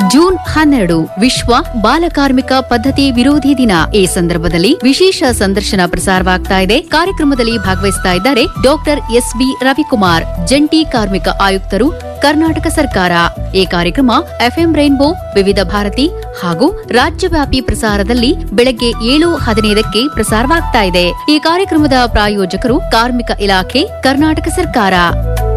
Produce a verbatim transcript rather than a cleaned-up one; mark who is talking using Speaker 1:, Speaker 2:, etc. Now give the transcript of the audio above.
Speaker 1: June ಹನ್ನೆರಡು ವಿಶ್ವ ಬಾಲಕಾರ್ಮಿಕ ಪದ್ಧತಿ ವಿರೋಧಿ ದಿನ. ಈ ಸಂದರ್ಭದಲ್ಲಿ ವಿಶೇಷ ಸಂದರ್ಶನ ಪ್ರಸಾರವಾಗ್ತಾ ಇದೆ. ಕಾರ್ಯಕ್ರಮದಲ್ಲಿ ಭಾಗವಹಿಸ್ತಾ ಇದ್ದಾರೆ ಡಾಕ್ಟರ್ ಎಸ್ ಬಿ ರವಿಕುಮಾರ್, ಜಂಟಿ ಕಾರ್ಮಿಕ ಆಯುಕ್ತರು, ಕರ್ನಾಟಕ ಸರ್ಕಾರ. ಈ ಕಾರ್ಯಕ್ರಮ ಎಫ್ಎಂ ರೈನ್ಬೋ, ವಿವಿಧ ಭಾರತಿ ಹಾಗೂ ರಾಜ್ಯವ್ಯಾಪಿ ಪ್ರಸಾರದಲ್ಲಿ ಬೆಳಗ್ಗೆ ಏಳು ಹದಿನೈದಕ್ಕೆ ಪ್ರಸಾರವಾಗ್ತಾ ಇದೆ. ಈ ಕಾರ್ಯಕ್ರಮದ ಪ್ರಾಯೋಜಕರು ಕಾರ್ಮಿಕ ಇಲಾಖೆ, ಕರ್ನಾಟಕ ಸರ್ಕಾರ.